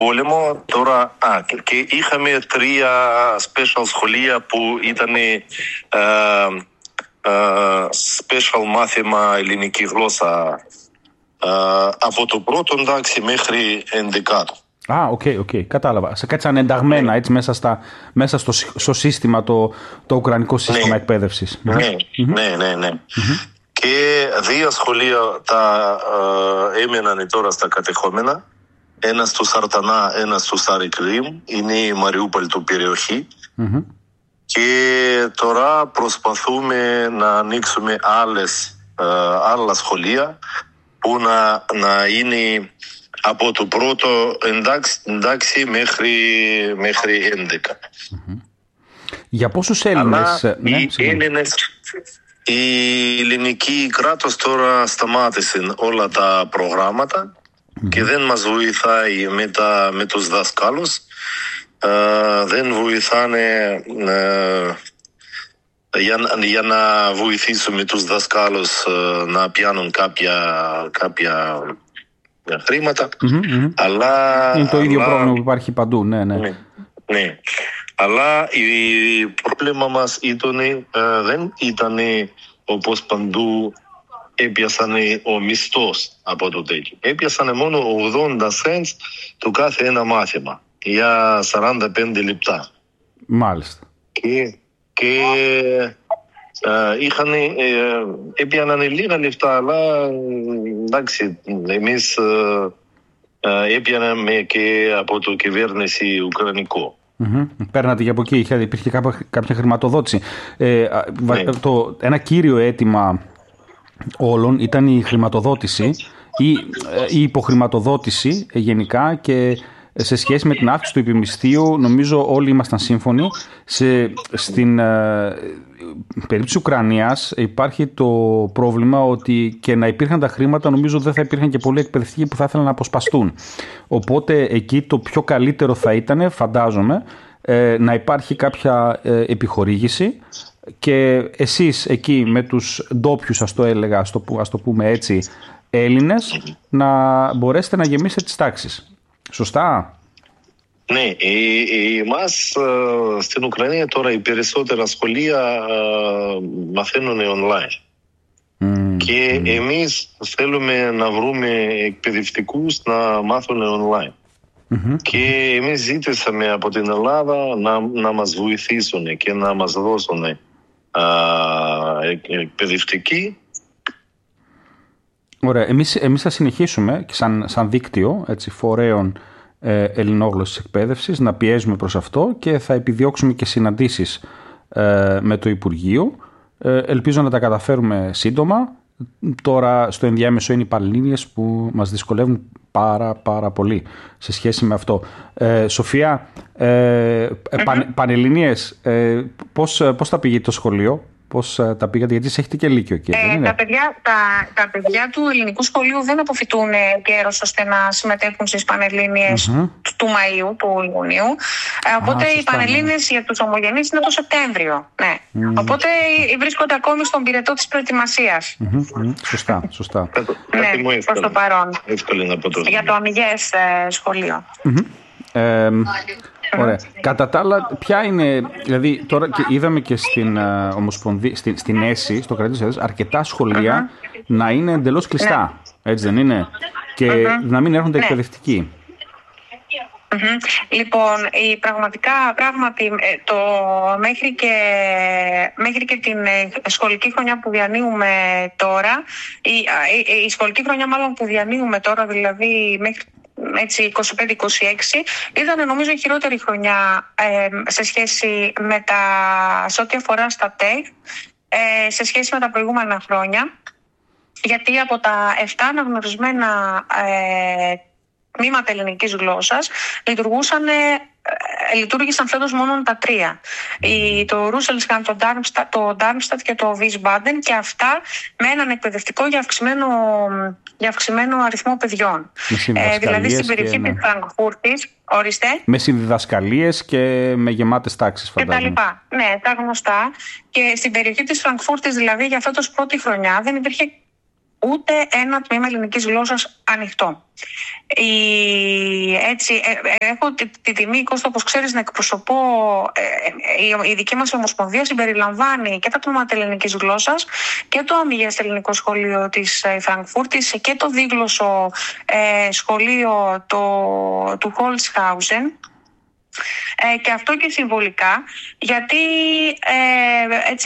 πόλεμο. Τώρα, και είχαμε 3 special σχολεία που ήταν special μάθημα ελληνική γλώσσα από το πρώτο εντάξει μέχρι 11. Οκ, κατάλαβα. Σε κάτι σαν ενταγμένα, έτσι, μέσα στο σύστημα, το ουκρανικό σύστημα εκπαίδευσης. Ναι. Και 2 σχολεία τα έμεναν τώρα στα κατεχόμενα. Ένα στο Σαρτανά, ένα στο Σαρικρίμ. Είναι η Μαριούπολη του περιοχή. Και τώρα προσπαθούμε να ανοίξουμε άλλα σχολεία που να είναι από το πρώτο εντάξει μέχρι 11. Για πόσους Έλληνες? Η ελληνική κράτος τώρα σταμάτησε όλα τα προγράμματα και δεν μας βοηθάει με τους δασκάλους. Δεν βοηθάνε για να βοηθήσουμε τους δασκάλους να πιάνουν κάποια χρήματα. Αλλά είναι το ίδιο πρόβλημα που υπάρχει παντού. Ναι. Αλλά η πρόβλημα μας δεν ήταν όπως παντού έπιασανε ο μισθός από το τέτοιο. Έπιασανε μόνο 80 cents το κάθε ένα μάθημα για 45 λεπτά. Μάλιστα. Και έπιανανε λίγα λεφτά, αλλά εντάξει, εμείς έπιαναμε και από το κυβέρνηση ουκρανικό. Παίρνατε και από εκεί, υπήρχε κάποια χρηματοδότηση. Ένα κύριο αίτημα όλων ήταν η χρηματοδότηση ή η υποχρηματοδότηση γενικά, και σε σχέση με την αύξηση του επιμισθίου νομίζω όλοι ήμασταν σύμφωνοι. Στην περίπτωση της Ουκρανίας υπάρχει το πρόβλημα ότι και να υπήρχαν τα χρήματα νομίζω δεν θα υπήρχαν και πολλοί εκπαιδευτικοί που θα ήθελαν να αποσπαστούν. Οπότε εκεί το πιο καλύτερο θα ήταν, φαντάζομαι, να υπάρχει κάποια επιχορήγηση και εσείς εκεί με τους ντόπιους, ας το πούμε έτσι, Έλληνες, να μπορέσετε να γεμίσετε τις τάξεις. Σωστά? Ναι, εμάς στην Ουκρανία τώρα οι περισσότερα σχολεία μαθαίνουν online. Και εμείς θέλουμε να βρούμε εκπαιδευτικούς να μάθουν online. Και εμείς ζήτησαμε από την Ελλάδα να μας βοηθήσουν και να μας δώσουν εκπαιδευτικοί. Ωραία. Εμείς θα συνεχίσουμε και σαν δίκτυο, έτσι, φορέων ελληνόγλωσσης εκπαίδευσης να πιέζουμε προς αυτό και θα επιδιώξουμε και συναντήσεις με το Υπουργείο. Ελπίζω να τα καταφέρουμε σύντομα. Τώρα στο ενδιάμεσο είναι οι Πανελλήνιες που μας δυσκολεύουν πάρα πολύ σε σχέση με αυτό. Σοφία, Πανελλήνιες, πώς θα πήγε το σχολείο? Πώς τα πήγατε, γιατί έχετε και λύκειο εκεί, δεν είναι? Τα παιδιά του ελληνικού σχολείου δεν αποφοιτούν καιρός ώστε να συμμετέχουν στις Πανελλήνιες του Μαΐου, του Ιουνίου. Οπότε οι Πανελλήνιες για τους ομογενείς είναι το Σεπτέμβριο. Ναι. Οπότε βρίσκονται ακόμη στον πυρετό της προετοιμασίας. Σωστά. Ναι, προς το παρόν. Για το αμυγές σχολείο. Ωραία. Κατά τα άλλα, ποια είναι, δηλαδή τώρα και είδαμε και στην Ομοσπονδία, στην ΕΣΥ, στο κρατήριο της αρκετά σχολεία να είναι εντελώς κλειστά, έτσι δεν είναι? Και να μην έρχονται εκπαιδευτικοί. Λοιπόν, πράγματι μέχρι και την σχολική χρονιά που διανύουμε τώρα, η σχολική χρονιά μάλλον που διανύουμε τώρα, δηλαδή μέχρι 25-26, ήταν νομίζω η χειρότερη χρονιά σε σχέση σε ό,τι αφορά στα ΤΕΚ, σε σχέση με τα προηγούμενα χρόνια, γιατί από τα 7 αναγνωρισμένα τμήματα ελληνικής γλώσσας λειτουργήσαν φέτος μόνο τα 3. Το Ρούσελσχαμ, το Ντάρμστατ και το Wiesbaden, και αυτά με έναν εκπαιδευτικό για αυξημένο αριθμό παιδιών. Δηλαδή στην περιοχή της Φραγκφούρτης, με συνδιδασκαλίες και με γεμάτες τάξεις, φαντάζομαι. Και τα λοιπά. Ναι, τα γνωστά. Και στην περιοχή της Φραγκφούρτης, δηλαδή για φέτος πρώτη χρονιά, δεν υπήρχε ούτε ένα τμήμα ελληνικής γλώσσας ανοιχτό. Έτσι, έχω τη τιμή, Κώστα, όπως ξέρεις, να εκπροσωπώ. Η δική μας ομοσπονδία συμπεριλαμβάνει και τα τμήματα ελληνικής γλώσσας και το αμυγές ελληνικό σχολείο της Φραγκφούρτης και το δίγλωσσο σχολείο του Holzhausen. Και αυτό και συμβολικά, γιατί έτσι,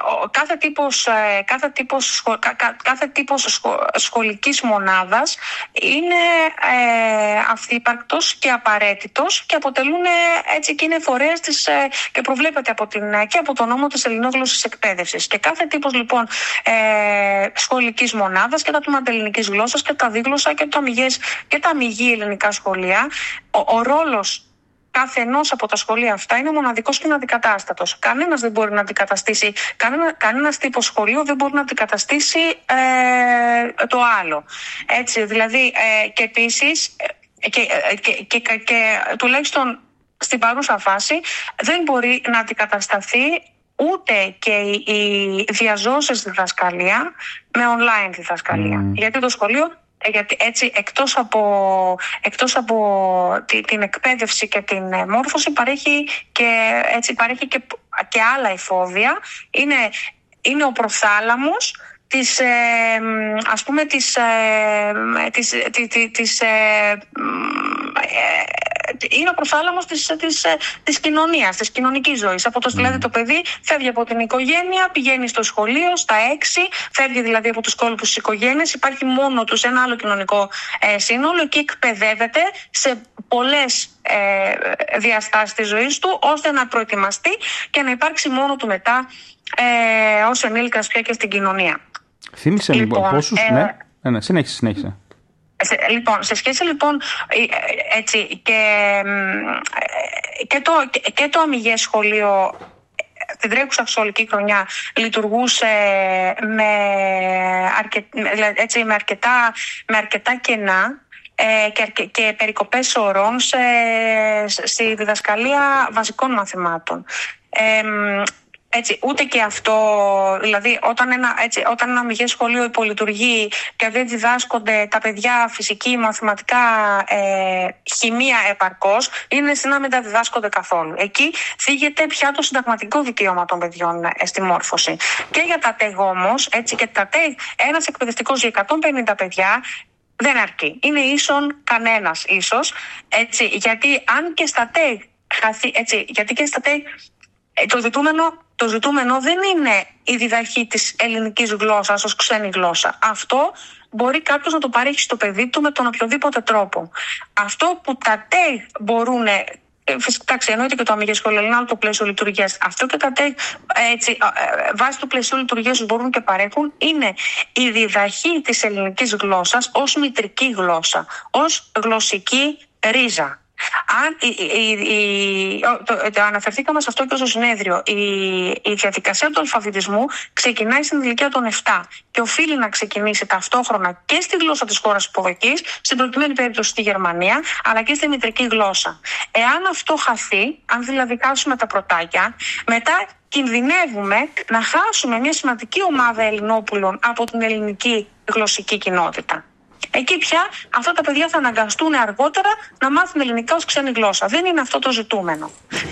κάθε τύπος σχολικής μονάδας είναι αυθύπαρκτος και απαραίτητος και αποτελούν έτσι και είναι φορέας της και προβλέπεται και από τον νόμο της ελληνόγλωσσης εκπαίδευσης. Και κάθε τύπος λοιπόν σχολικής μονάδας και τα τμήματα ελληνικής γλώσσας και τα δίγλωσσα και τα αμυγή ελληνικά σχολεία, ο ρόλος καθενός από τα σχολεία αυτά είναι μοναδικός και αναντικατάστατος. Κανένας δεν μπορεί να αντικαταστήσει, κανένας τύπος σχολείου δεν μπορεί να αντικαταστήσει το άλλο. Έτσι, δηλαδή, και επίσης, και τουλάχιστον στην παρούσα φάση, δεν μπορεί να αντικατασταθεί ούτε και η διαζώσης διδασκαλία με online διδασκαλία. Γιατί το σχολείο, γιατί έτσι εκτός από την εκπαίδευση και την μόρφωση παρέχει και άλλα εφόδια. Είναι ο προθάλαμος της, ας πούμε, είναι ο προθάλαμος της κοινωνίας, της κοινωνικής ζωής. Δηλαδή το παιδί φεύγει από την οικογένεια, πηγαίνει στο σχολείο, στα 6, φεύγει δηλαδή από τους κόλπους της οικογένειας, υπάρχει μόνο του σε ένα άλλο κοινωνικό σύνολο και εκπαιδεύεται σε πολλές διαστάσεις της ζωής του, ώστε να προετοιμαστεί και να υπάρξει μόνο του μετά ως ενήλικας πια και στην κοινωνία. Θύμισε λοιπόν πόσους, ναι, συνέχισε. Λοιπόν, σε σχέση λοιπόν έτσι, και το αμυγές σχολείο την τρέχουσα σχολική χρονιά λειτουργούσε με αρκετά κενά και περικοπές ωρών στη διδασκαλία βασικών μαθημάτων. Έτσι, ούτε και αυτό, δηλαδή όταν ένα αμυγές σχολείο υπολειτουργεί και δεν διδάσκονται τα παιδιά φυσική, μαθηματικά, χημεία επαρκώς, είναι σαν να μην τα διδάσκονται καθόλου. Εκεί θίγεται πια το συνταγματικό δικαίωμα των παιδιών στη μόρφωση. Και για τα ΤΕΓ όμως, έτσι, και τα ΤΕΓ, ένας εκπαιδευτικός για 150 παιδιά δεν αρκεί. Είναι ίσον κανένας ίσως, έτσι, γιατί αν και στα ΤΕΓ το ζητούμενο δεν είναι η διδαχή της ελληνικής γλώσσας ως ξένη γλώσσα. Αυτό μπορεί κάποιος να το παρέχει στο παιδί του με τον οποιοδήποτε τρόπο. Αυτό που τα ΤΕΓ μπορούν, φυσικά εννοείται και το αμυγές σχολείο, είναι άλλο το πλαίσιο λειτουργίας. Αυτό και τα ΤΕΓ, βάσει του πλαισίου λειτουργίας μπορούν και παρέχουν, είναι η διδαχή της ελληνικής γλώσσας ως μητρική γλώσσα, ως γλωσσική ρίζα. Αναφερθήκαμε σε αυτό και στο συνέδριο. Η διαδικασία του αλφαβητισμού ξεκινάει στην ηλικία των 7 και οφείλει να ξεκινήσει ταυτόχρονα και στη γλώσσα της χώρας υποδοχής, στην προκειμένη περίπτωση στη Γερμανία, αλλά και στη μητρική γλώσσα. Εάν αυτό χαθεί, αν δηλαδή χάσουμε τα πρωτάκια, μετά κινδυνεύουμε να χάσουμε μια σημαντική ομάδα Ελληνόπουλων από την ελληνική γλωσσική κοινότητα. Εκεί πια αυτά τα παιδιά θα αναγκαστούν αργότερα να μάθουν ελληνικά ως ξένη γλώσσα. Δεν είναι αυτό το ζητούμενο.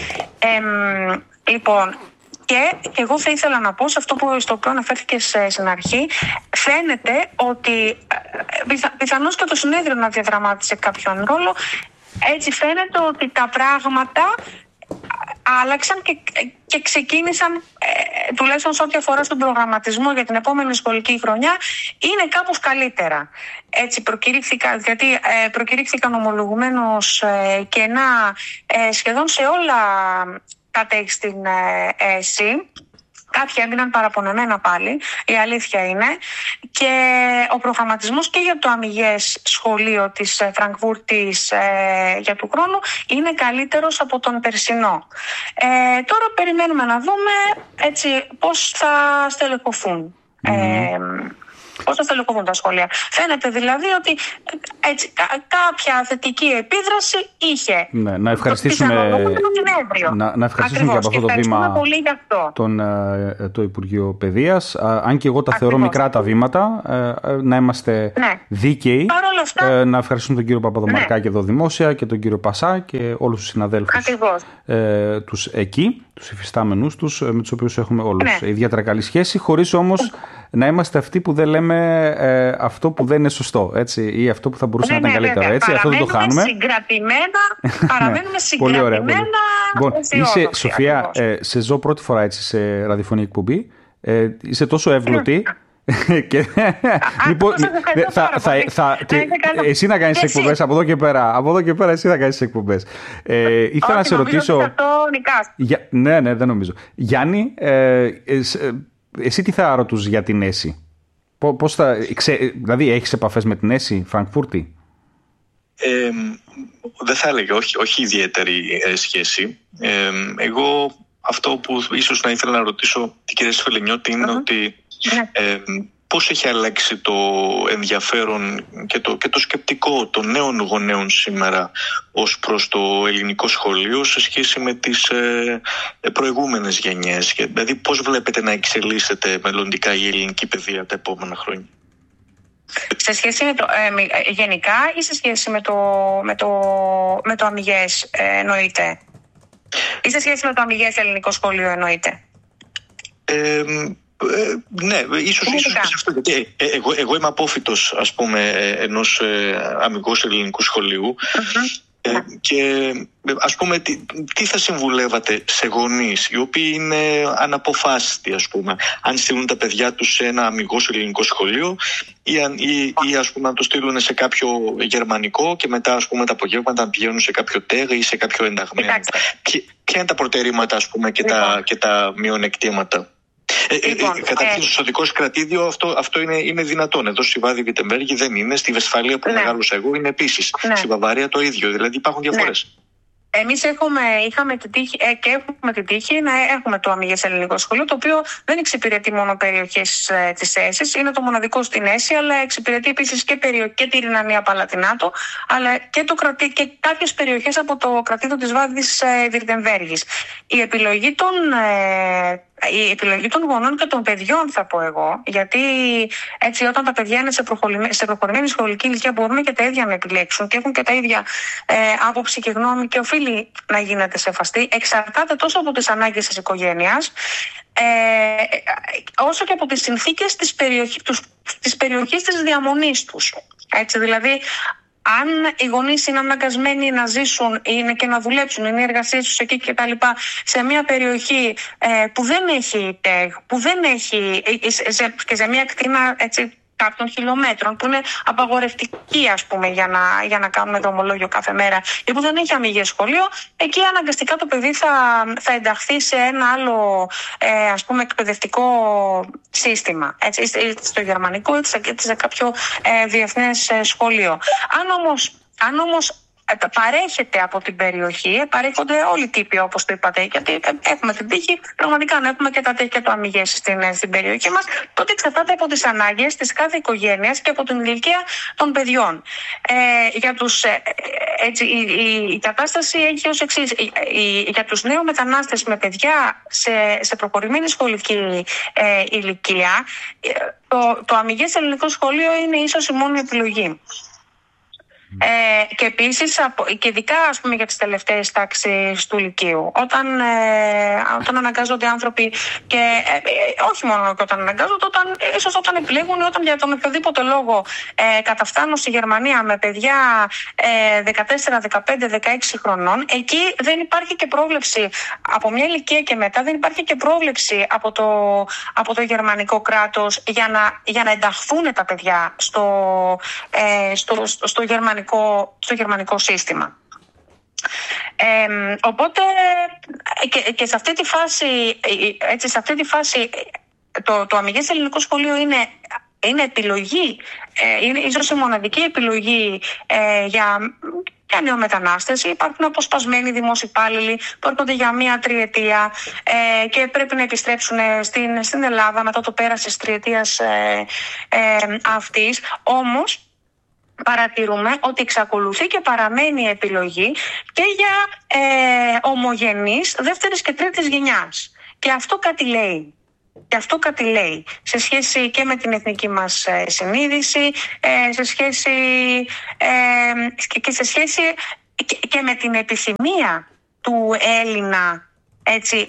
Λοιπόν, και εγώ θα ήθελα να πω σε αυτό στο οποίο αναφέρθηκες στην αρχή, φαίνεται ότι πιθανώς και το συνέδριο να διαδραμάτισε κάποιον ρόλο. Έτσι φαίνεται ότι τα πράγματα άλλαξαν και ξεκίνησαν, τουλάχιστον σε ό,τι αφορά στον προγραμματισμό για την επόμενη σχολική χρονιά, είναι κάπως καλύτερα. Έτσι προκηρύχθηκαν ομολογουμένως κενά σχεδόν σε όλα τα ΤΕΓ στην ΕΣΥ. Κάποια έμειναν παραπονεμένα πάλι, η αλήθεια είναι. Και ο προγραμματισμός και για το αμυγές σχολείο της Φραγκφούρτης για του χρόνου είναι καλύτερος από τον περσινό. Τώρα περιμένουμε να δούμε έτσι πώς θα στελεχωθούν. Πώς θα στελεχωθούν τα σχολεία. Φαίνεται δηλαδή ότι έτσι, κάποια θετική επίδραση είχε. Ναι, να ευχαριστήσουμε, να ευχαριστήσουμε και από αυτό το βήμα το Υπουργείο Παιδείας. Αν και εγώ τα θεωρώ μικρά τα βήματα, να είμαστε δίκαιοι. Να ευχαριστούμε τον κύριο Παπαδομαρκάκη εδώ δημόσια και τον κύριο Πασά και όλους τους συναδέλφους τους εκεί, τους υφιστάμενους τους, με τους οποίους έχουμε όλους ιδιαίτερα καλή σχέση, χωρίς όμως να είμαστε αυτοί που δεν λέμε αυτό που δεν είναι σωστό, έτσι, ή αυτό που θα μπορούσε να ήταν καλύτερα. Έτσι, αυτό δεν το χάνουμε. Παραμένουμε συγκρατημένα. Λοιπόν, είσαι, Σοφία, σε ζω πρώτη φορά έτσι σε ραδιοφωνική εκπομπή. Είσαι τόσο εύγλωτη. Εσύ να κάνεις εκπομπές από εδώ και πέρα. Από εδώ και πέρα εσύ να κάνεις εκπομπές. Ήθελα να σε ρωτήσω. Ναι, δεν νομίζω. Γιάννη, εσύ τι θα ρωτούς για την ΕΣΥ? Δηλαδή έχεις επαφές με την ΕΣΥ Φραγκφούρτη? Δεν θα έλεγα, όχι ιδιαίτερη σχέση. Εγώ αυτό που ίσως να ήθελα να ρωτήσω την κυρία Σφελενιώτη είναι ότι πώς έχει αλλάξει το ενδιαφέρον και το σκεπτικό των νέων γονέων σήμερα ως προς το ελληνικό σχολείο σε σχέση με τις προηγούμενες γενιές? Δηλαδή πώς βλέπετε να εξελίσσεται μελλοντικά η ελληνική παιδεία τα επόμενα χρόνια? Σε σχέση με το γενικά ή σε σχέση με το αμυγές εννοείται? Ή σε σχέση με το αμυγές ελληνικό σχολείο εννοείται? Ναι, ίσως σε αυτό. Εγώ είμαι απόφοιτος, ας πούμε, ενός αμυγός ελληνικού σχολείου. Και ας πούμε τι θα συμβουλεύατε σε γονείς οι οποίοι είναι αναποφάσιστοι, ας πούμε, αν στείλουν τα παιδιά τους σε ένα αμυγός ελληνικό σχολείο ή ας πούμε να το στείλουν σε κάποιο γερμανικό και μετά ας πούμε τα απογεύματα να πηγαίνουν σε κάποιο ΤΕΓ ή σε κάποιο ενταγμένο? Ποια είναι τα προτερήματα, ας πούμε, και τα μειονεκτήματα? Καταρχήν στο δικό σου κρατήδιο αυτό είναι δυνατόν. Εδώ στη Βάδη Βιτεμβέργη δεν είναι. Στη Βεσφαλία που μεγάλωσα εγώ είναι επίσης. Στη Βαβαρία το ίδιο. Δηλαδή υπάρχουν διαφορές. Εμείς είχαμε την τύχη και έχουμε την τύχη να έχουμε το αμυγές ελληνικό σχολείο, το οποίο δεν εξυπηρετεί μόνο περιοχές της ΕΣΥ, είναι το μοναδικό στην ΕΣΥ, αλλά εξυπηρετεί επίσης και τη Ρινανία Παλατινάτο, αλλά και κάποιες περιοχές από το κρατήδιο της Βάδης Βιρτεμβέργης. Η επιλογή των γονών και των παιδιών, θα πω εγώ, γιατί έτσι όταν τα παιδιά είναι σε προχωρημένη σχολική ηλικία μπορούν και τα ίδια να επιλέξουν και έχουν και τα ίδια άποψη και γνώμη και οφείλει να γίνεται σεβαστή, εξαρτάται τόσο από τις ανάγκες της οικογένειας όσο και από τις συνθήκες της περιοχής της διαμονής τους. Έτσι, δηλαδή, αν οι γονείς είναι αναγκασμένοι να ζήσουν και να δουλέψουν, είναι οι εργασίες τους εκεί κτλ. Σε μια περιοχή που δεν έχει ΤΕΓ, που δεν έχει και σε μια κτίνα έτσι κάποιων χιλιόμετρων που είναι απαγορευτική, ας πούμε, για να κάνουμε δρομολόγιο κάθε μέρα ή που δεν έχει αμυγές σχολείο, εκεί αναγκαστικά το παιδί θα ενταχθεί σε ένα άλλο ας πούμε εκπαιδευτικό σύστημα, έτσι, στο γερμανικό ή σε κάποιο διεθνές σχολείο. Αν όμως παρέχεται από την περιοχή, παρέχονται όλοι οι τύποι όπως το είπατε, γιατί έχουμε την τύχη πραγματικά να έχουμε και τα ΤΕΧ και το αμυγές στην περιοχή μας, τότε εξαρτάται από τις ανάγκες της κάθε οικογένειας και από την ηλικία των παιδιών. Η κατάσταση έχει ως εξής. Για τους νέους μετανάστες με παιδιά σε προχωρημένη σχολική ηλικία, το αμυγές ελληνικό σχολείο είναι ίσως η μόνη επιλογή. Και επίσης, και ειδικά ας πούμε για τις τελευταίες τάξεις του Λυκείου, όταν αναγκάζονται άνθρωποι και όχι μόνο και όταν αναγκάζονται, ίσως όταν επιλέγουν, όταν για τον οποιοδήποτε λόγο καταφτάνουν στη Γερμανία με παιδιά 14, 15, 16 χρονών, εκεί δεν υπάρχει και πρόβλεψη από μια ηλικία και μετά, δεν υπάρχει και πρόβλεψη από το γερμανικό κράτος για να ενταχθούν τα παιδιά στο γερμανικό σύστημα. Οπότε και σε αυτή τη φάση το αμυγές ελληνικό σχολείο είναι επιλογή, είναι ίσως η μοναδική επιλογή για νεομετανάστες, υπάρχουν αποσπασμένοι δημόσιοι υπάλληλοι που έρχονται για 1 τριετία και πρέπει να επιστρέψουν στην Ελλάδα μετά το πέρας της τριετίας αυτής. Όμως παρατηρούμε ότι εξακολουθεί και παραμένει η επιλογή και για ομογενείς δεύτερης και τρίτης γενιάς. Και αυτό κάτι λέει. Σε σχέση και με την εθνική μας συνείδηση, σε σχέση και με την επιθυμία του Έλληνα, έτσι,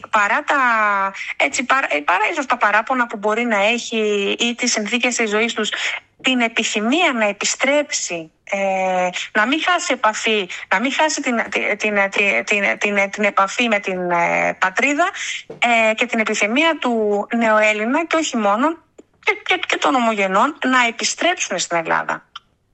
παρά ίσως τα παράπονα που μπορεί να έχει ή τις συνθήκες της ζωής τους, την επιθυμία να επιστρέψει, να μην χάσει επαφή, να μην χάσει την επαφή με την πατρίδα και την επιθυμία του νεοέλληνα και όχι μόνο και των ομογενών να επιστρέψουν στην Ελλάδα.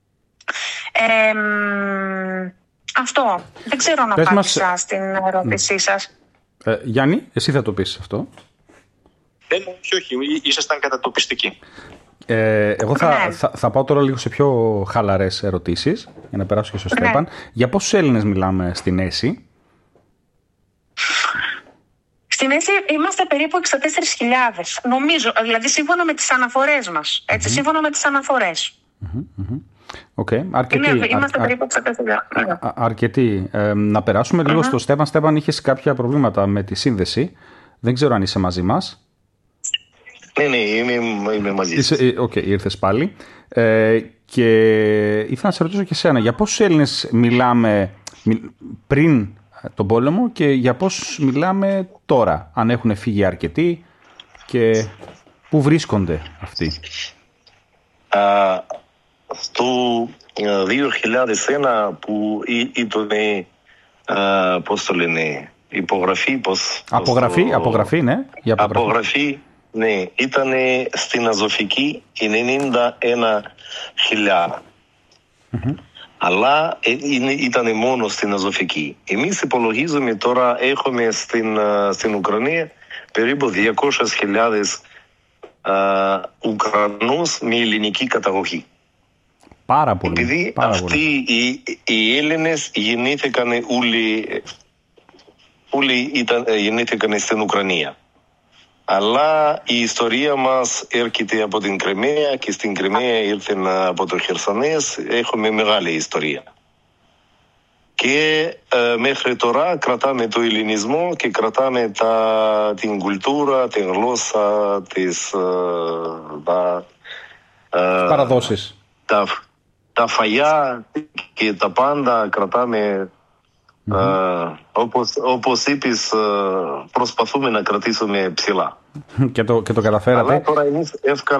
Αυτό. Δεν ξέρω να απάντησα στην ερώτησή σας. Γιάννη, εσύ θα το πεις αυτό. Όχι, ήσασταν κατατοπιστικοί. Εγώ θα πάω τώρα λίγο σε πιο χαλαρές ερωτήσεις για να περάσω και στο Στέπαν. Για πόσους Έλληνες μιλάμε στην ΕΣΥ? Στην ΕΣΥ είμαστε περίπου 64.000. Νομίζω, δηλαδή σύμφωνα με τις αναφορές μας. Έτσι, σύμφωνα με τις αναφορές. Okay. Είμαστε περίπου 64.000. Αρκετοί. Να περάσουμε λίγο στο Στέπαν. Στέπαν, είχες κάποια προβλήματα με τη σύνδεση. Δεν ξέρω αν είσαι μαζί μας. Ναι, είμαι μαζί σας. Ήρθες πάλι. Και ήθελα να σε ρωτήσω και εσένα, για πόσους Έλληνες μιλάμε πριν τον πόλεμο και για πόσους μιλάμε τώρα, αν έχουν φύγει αρκετοί και πού βρίσκονται αυτοί? Στο 2001 που ήταν, πώς το λένε, υπογραφή, απογραφή, ναι. Απογραφή, ναι, ήταν στην Αζωφική 91.000. Αλλά ήταν μόνο στην Αζωφική. Εμείς υπολογίζουμε τώρα, έχουμε στην Ουκρανία περίπου 200.000 Ουκρανούς με ελληνική καταγωγή. Πάρα πολύ. Επειδή αυτοί οι Έλληνες γεννήθηκαν όλοι γεννήθηκαν στην Ουκρανία. Αλλά η ιστορία μας έρχεται από την Κριμαία και στην Κριμαία ήρθαν από το Χερσονές. Έχουμε μεγάλη ιστορία. Και μέχρι τώρα κρατάμε το ελληνισμό και κρατάμε την κουλτούρα, την γλώσσα, τις παραδόσεις. Τα φαγιά και τα πάντα κρατάμε. Όπως είπες, προσπαθούμε να κρατήσουμε ψηλά. Και το καταφέρατε. Αλλά τώρα εμείς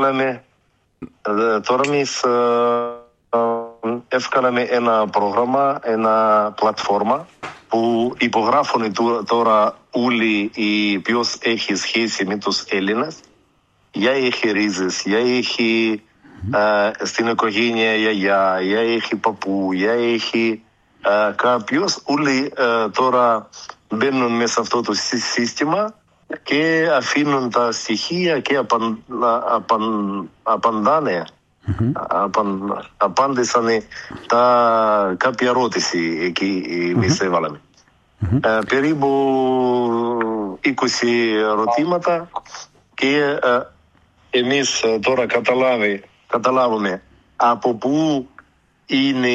εύκαλαμε ένα πρόγραμμα, ένα πλατφόρμα που υπογράφουν τώρα όλοι ποιος έχει σχέση με τους Έλληνες. Για έχει ρίζες, για έχει στην οικογένεια γιαγιά, για έχει παππού, για έχει κάποιος. Όλοι τώρα μπαίνουν μέσα σε αυτό το σύστημα και αφήνουν τα στοιχεία και απάντησαν κάποια ερώτηση εκεί εμείς έβαλαμε. Περίπου 20 ερωτήματα και εμείς τώρα καταλάβουμε από πού είναι,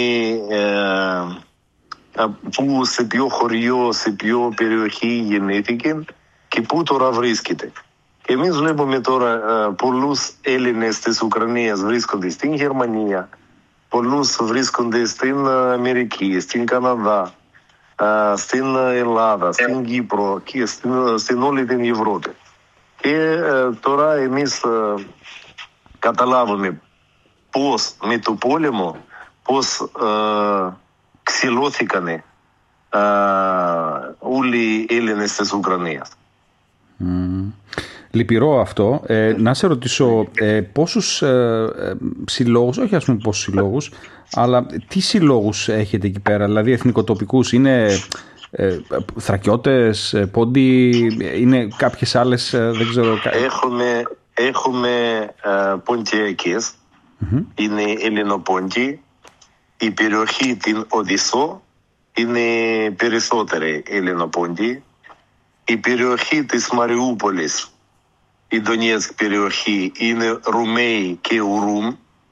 πού σε ποιο χωριό, σε ποιο περιοχή γεννήθηκε και πού τώρα βρίσκεται. Εμείς βλέπουμε τώρα πολλούς Έλληνες της Ουκρανίας βρίσκονται στην Γερμανία, πολλούς βρίσκονται στην Αμερική, στην Καναδά, στην Ελλάδα, στην Κύπρο και στην όλη την Ευρώπη. Και τώρα εμείς καταλάβουμε πώς με το πόλεμο, πώς ξυλώθηκαν όλοι οι Έλληνες της Ουκρανίας. Λυπηρό αυτό. Να σε ρωτήσω πόσους συλλόγους, όχι ας πούμε πόσους συλλόγους, αλλά τι συλλόγους έχετε εκεί πέρα, δηλαδή εθνικοτοπικούς, είναι θρακιώτες, πόντοι, είναι κάποιες άλλες, δεν ξέρω. Έχουμε ποντιακές, είναι ελληνοπόντιοι, η περιοχή την Οδυσσό είναι περισσότεροι Ελληνοπόντιοι. Η περιοχή της Μαριούπολης, η Ντονιέτσκ περιοχή, είναι Ρουμαίοι και Ουρούμ.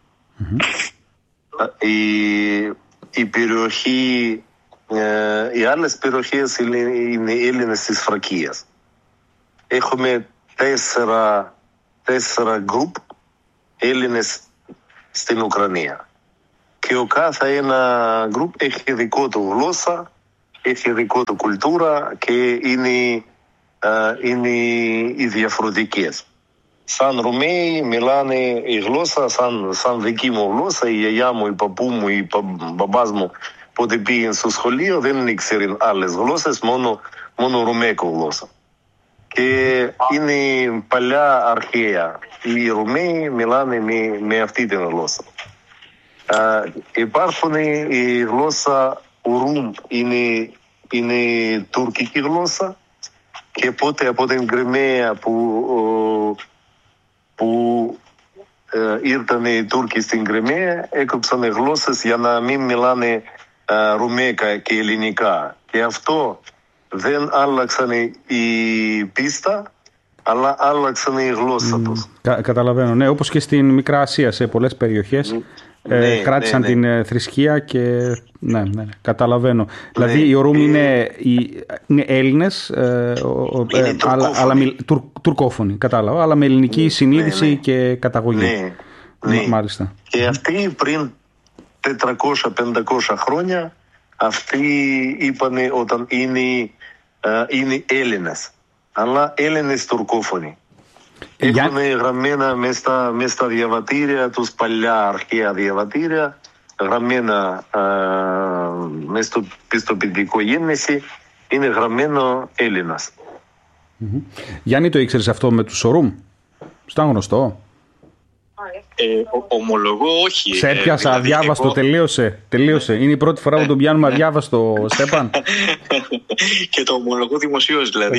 Η περιοχή, οι άλλες περιοχές είναι Έλληνες της Φρακίας. Έχουμε τέσσερα γκρουπ Έλληνες στην Ουκρανία. Και ο κάθε ένα γκρουπ έχει δικό του γλώσσα, έχει δικό του κουλτούρα και είναι οι διαφορετικές. Σαν Ρουμαίοι μιλάνε η γλώσσα, σαν δική μου γλώσσα, η γιαγιά μου, η παππού μου, η μπαμπάς μου, πότε πήγαινε στο σχολείο δεν ήξεραν άλλες γλώσσες, μόνο ρουμαϊκή γλώσσα. Και είναι παλιά αρχαία. Οι Ρουμαίοι μιλάνε με αυτή την γλώσσα. Υπάρχουν η γλώσσα Ουρούμ, είναι τουρκική γλώσσα, και πότε από την Κριμαία που ήρθαν οι Τούρκοι στην Κριμαία, έκοψαν γλώσσες για να μην μιλάνε ρουμαϊκά και ελληνικά. Και αυτό δεν άλλαξαν η πίστα, αλλά άλλαξαν η γλώσσα τους. Καταλαβαίνω, ναι, όπως και στην Μικρά Ασία σε πολλές περιοχές. Κράτησαν την θρησκεία και ναι, καταλαβαίνω. Δηλαδή οι Ορούμ είναι Έλληνες, αλλά τουρκόφωνοι, κατάλαβα, αλλά με ελληνική συνείδηση και καταγωγή. Μάλιστα. Και αυτοί πριν 400-500 χρόνια, αυτοί είπανε όταν είναι Έλληνες, αλλά Έλληνες τουρκόφωνοι. Έχουν γραμμένα μέσα στα διαβατήρια τους, παλιά αρχαία διαβατήρια, γραμμένα μέσα στο πιστοποιητικό γέννηση, είναι γραμμένο Έλληνας. Γιάννη, το ήξερες αυτό με τους Ορούμ? Ήταν γνωστό? Ομολογώ όχι. Σε έπιασα αδιάβαστο, τελείωσε. Είναι η πρώτη φορά που τον πιάνουμε αδιάβαστο, Στέπαν. Και το ομολογώ δημοσίως, δηλαδή.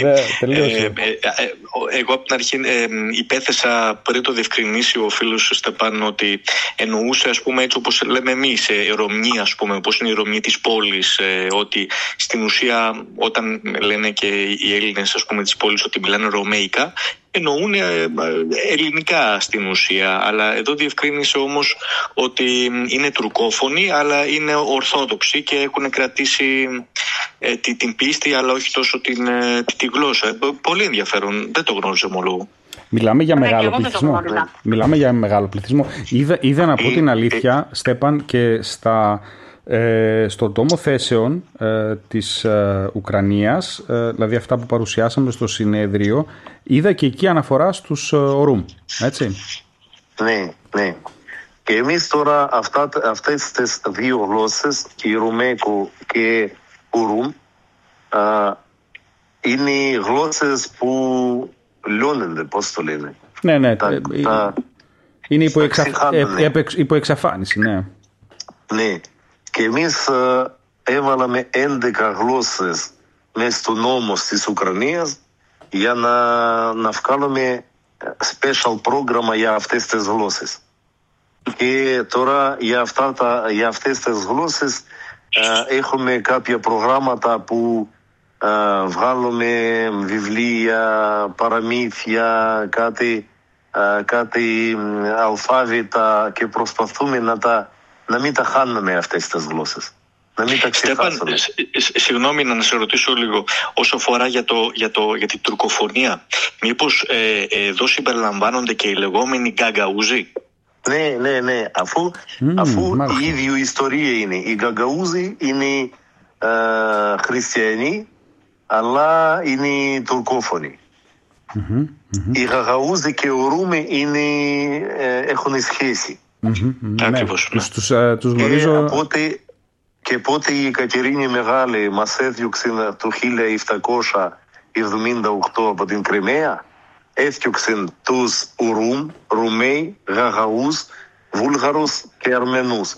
Εγώ από την αρχή υπέθεσα, πριν το διευκρινίσει ο φίλος Στέπαν, ότι εννοούσε, ας πούμε, έτσι όπως λέμε εμείς, Ρωμνή, ας πούμε, πώς είναι η Ρωμνή της πόλης, ότι στην ουσία όταν λένε και οι Έλληνες, ας πούμε, της πόλης ότι μιλάνε ρωμαϊκά, εννοούν ελληνικά στην ουσία, αλλά εδώ διευκρίνησε όμως ότι είναι τουρκόφωνοι, αλλά είναι ορθόδοξοι και έχουν κρατήσει την πίστη, αλλά όχι τόσο τη γλώσσα. Πολύ ενδιαφέρον, δεν το γνώριζα ομολόγω. Μιλάμε για μεγάλο πληθυσμό. Είδα να πω την αλήθεια, Στέπαν, και στον τόμο θέσεων της Ουκρανίας, δηλαδή αυτά που παρουσιάσαμε στο συνέδριο, είδα και εκεί αναφορά στους Ορούμ, έτσι. Ναι. Και εμείς τώρα αυτές τις δύο γλώσσες, η Ρουμαϊκό και Ουρούμ, είναι γλώσσες που λιώνονται, πώς το λένε. Ναι. Είναι υπό εξαφάνιση, ναι. Ναι. Και εμείς έβαλαμε 11 γλώσσες μέσα στο νόμο της Ουκρανίας για να βγάλουμε special πρόγραμμα για αυτές τις γλώσσες. Και τώρα για αυτές τις γλώσσες έχουμε κάποια προγράμματα που βγάλουμε βιβλία, παραμύθια, κάτι αλφάβητα, και προσπαθούμε να μην τα χάνουμε αυτές τις γλώσσες. Να μην τα ξεχάσουμε. Συγγνώμη να σε ρωτήσω λίγο, όσο αφορά για την τουρκοφωνία, μήπως εδώ συμπεριλαμβάνονται και οι λεγόμενοι γκαγκαούζοι? Ναι. Αφού η ίδια ιστορία είναι. Οι γκαγκαούζοι είναι χριστιανοί, αλλά είναι τουρκόφωνοι. Οι γαγκαούζοι και ο Ρούμοι έχουν σχέση. Ακριβώς. Τους γνωρίζω. Και πότε η Εκατερίνη Μεγάλη μας έδιωξε το 1778 από την Κριμαία, έδιωξε τους Ουρούμ, Ρουμαίοι, Γαγαούς, Βούλγαρους και Αρμενούς.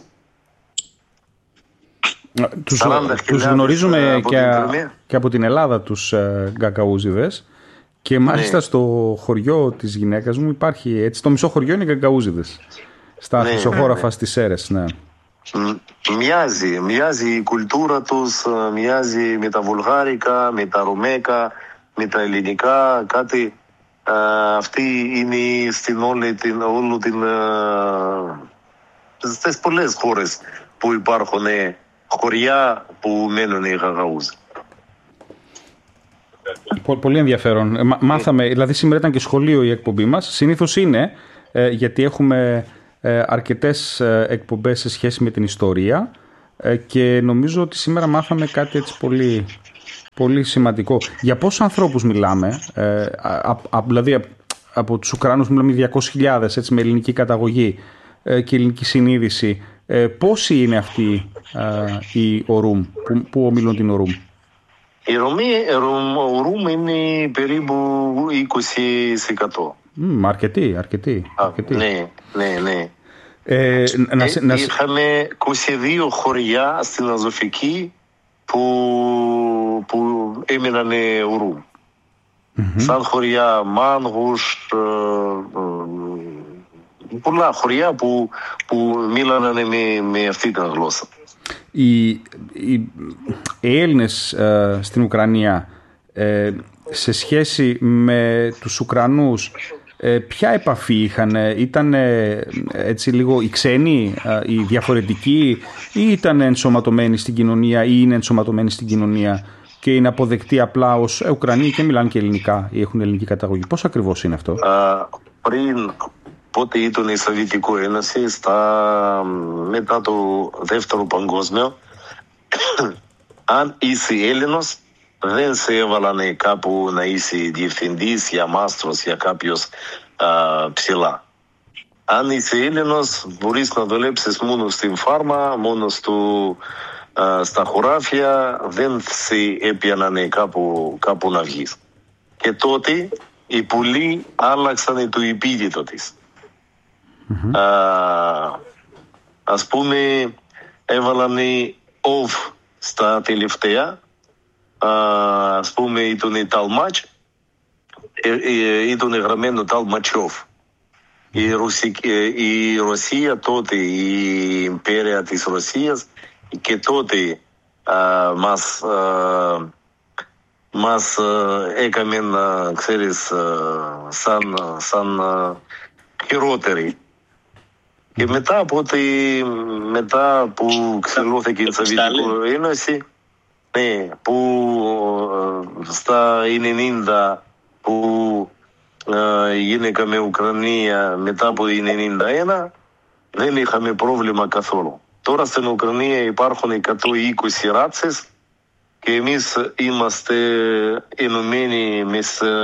Τους γνωρίζουμε και από την Ελλάδα, τους Γκαγκαούζιδες, και μάλιστα στο χωριό της γυναίκας μου υπάρχει, έτσι, το μισό χωριό είναι Γκαγκαούζιδες, στα χρυσοχώραφα στις Σέρρες, ναι. Μοιάζει η κουλτούρα τους, μοιάζει με τα βουλγάρικα, με τα ρουμέκα, με τα ελληνικά, κάτι. Αυτή είναι στην όλη την στις πολλές χώρες που υπάρχουν χωριά που μένουν οι Γαγαούζοι. Πολύ ενδιαφέρον. Μάθαμε, δηλαδή σήμερα ήταν και σχολείο η εκπομπή μας. Συνήθως είναι, γιατί έχουμε αρκετές εκπομπές σε σχέση με την ιστορία και νομίζω ότι σήμερα μάθαμε κάτι έτσι πολύ, πολύ σημαντικό. Για πόσους ανθρώπους μιλάμε, δηλαδή από τους Ουκρανούς μιλάμε 200.000 έτσι, με ελληνική καταγωγή και ελληνική συνείδηση. Πόσοι είναι αυτοί οι ΟΡΟΥΜ, που ομιλούν την ΟΡΟΥΜ? Ο ΡΟΥΜ είναι περίπου 20%. Αρκετή. Ναι. Είχαμε 22 χωριά στην Αζωφική που έμειναν ΟΡΟΥΜ. Σαν χωριά Μάνγους, πολλά χωριά που μίλανε με αυτή την γλώσσα. Οι Έλληνες στην Ουκρανία σε σχέση με τους Ουκρανούς ποια επαφή είχαν? Ήταν έτσι λίγο οι ξένοι, οι διαφορετικοί, ή ήταν ενσωματωμένοι στην κοινωνία ή είναι ενσωματωμένοι στην κοινωνία και είναι αποδεκτοί απλά ως Ουκρανοί και μιλάνε και ελληνικά ή έχουν ελληνική καταγωγή? Πώς ακριβώς είναι αυτό? Πριν πότε ήταν η Σοβιετική Ένωση, μετά το δεύτερο παγκόσμιο, αν είσαι Έλληνος, δεν σε έβαλανε κάπου να είσαι διευθυντής για μάστρος, για κάποιος ψηλά. Αν είσαι Έλληνος, μπορείς να δουλέψεις μόνο στην φάρμα, μόνο στα χωράφια, δεν σε έπιανανε κάπου να βγεις. Και τότε οι πολλοί άλλαξαν το επίδυτο της. Ας πούμε, έβαλανε ΟΒ στα τελευταία. Ας πούμε, ήταν Ταλμάτς, ήταν γραμμένο Ταλματσόφ. Η Ρωσία τότε, η Ιμπέρια της Ρωσίας, και τότε μας έκαμε, ξέρεις, σαν χειρότεροι. Και μετά που ξελώθηκε η Σοβιετική Ένωση, ναι, που στα 90 που γίνηκαμε Ουκρανία μετά από 91, δεν είχαμε πρόβλημα καθόλου. Τώρα στην Ουκρανία υπάρχουν 120 ράτσες και εμείς είμαστε ενωμένοι με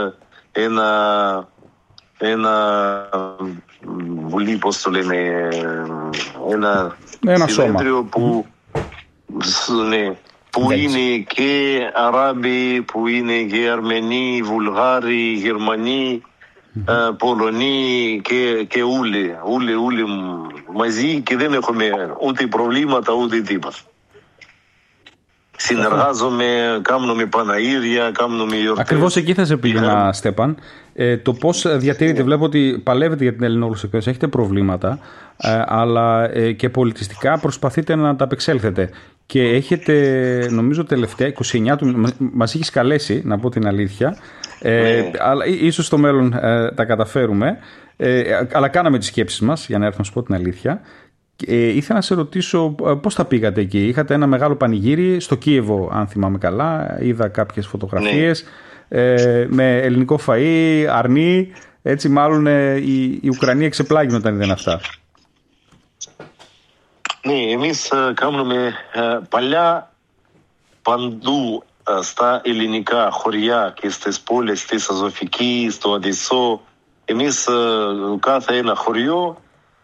ένα βουλή, πώς το λένε, ένα συνέδριο που είναι και Αράβοι, που είναι και Αρμενοί, Βουλγάροι, Γερμανοί, Πολωνοί και όλοι μαζί, και δεν έχουμε ούτε προβλήματα ούτε τίποτα. Συνεργάζομαι, κάνουμε Παναΐδια, κάνουμε γιορτές. Ακριβώς εκεί θα σε πήγαινα, Στέπαν. Το πώς διατηρείτε, βλέπω ότι παλεύετε για την ελληνόγλωσσα εκπαίδευση, έχετε προβλήματα, αλλά και πολιτιστικά προσπαθείτε να τα απεξέλθετε. Και έχετε, νομίζω τελευταία, 29 του, μας έχεις καλέσει, να πω την αλήθεια, αλλά ίσως στο μέλλον τα καταφέρουμε, αλλά κάναμε τις σκέψεις μας, για να έρθω να σου πω την αλήθεια. Ήθελα να σε ρωτήσω πώς τα πήγατε εκεί. Είχατε ένα μεγάλο πανηγύρι στο Κίεβο, αν θυμάμαι καλά. Είδα κάποιες φωτογραφίες με ελληνικό φαΐ, αρνί. Έτσι μάλλον η Ουκρανία εξεπλάγει όταν είδαν αυτά. Ναι, εμείς κάνουμε παλιά παντού στα ελληνικά χωριά και στις πόλεις, στη Αζωφική, στο Οδυσσό. Εμείς κάθε ένα χωριό